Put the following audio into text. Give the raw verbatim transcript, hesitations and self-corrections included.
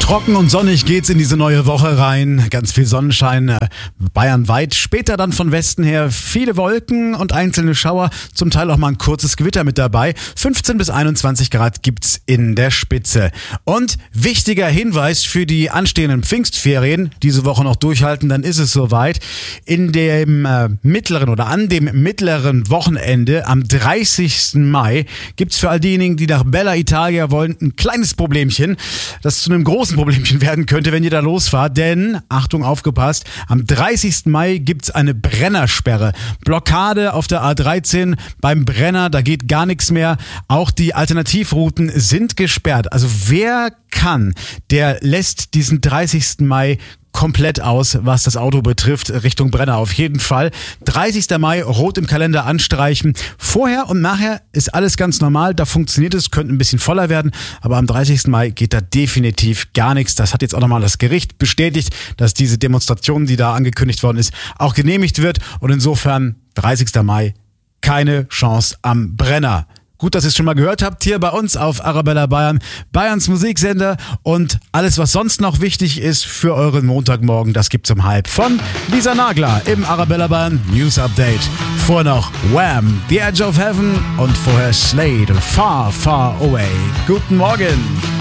Trocken und sonnig geht's in diese neue Woche rein. Ganz viel Sonnenschein, bayernweit. Später dann von Westen her viele Wolken und einzelne Schauer. Zum Teil auch mal ein kurzes Gewitter mit dabei. fünfzehn bis einundzwanzig Grad gibt's in der Spitze. Und wichtiger Hinweis für die anstehenden Pfingstferien. Diese Woche noch durchhalten, dann ist es soweit. In dem äh, mittleren oder an dem mittleren Wochenende am dreißigsten Mai gibt's für all diejenigen, die nach Bella Italia wollen, ein kleines Problemchen, das zu einem großen Problemchen werden könnte, wenn ihr da losfahrt. Denn, Achtung, aufgepasst, am dreißigsten Mai gibt's eine Brennersperre. Blockade auf der A dreizehn beim Brenner, da geht gar nichts mehr. Auch die Alternativrouten sind gesperrt. Also wer kann, der lässt diesen dreißigsten Mai komplett aus, was das Auto betrifft, Richtung Brenner auf jeden Fall. dreißigsten Mai rot im Kalender anstreichen. Vorher und nachher ist alles ganz normal, da funktioniert es, könnte ein bisschen voller werden, aber am dreißigsten Mai geht da definitiv gar nichts. Das hat jetzt auch nochmal das Gericht bestätigt, dass diese Demonstration, die da angekündigt worden ist, auch genehmigt wird und insofern dreißigsten Mai keine Chance am Brenner. Gut, dass ihr es schon mal gehört habt, hier bei uns auf Arabella Bayern, Bayerns Musiksender, und alles, was sonst noch wichtig ist für euren Montagmorgen, das gibt's um halb von Lisa Nagler im Arabella Bayern News Update. Vor noch Wham, The Edge of Heaven und vorher Slade, Far, Far Away. Guten Morgen!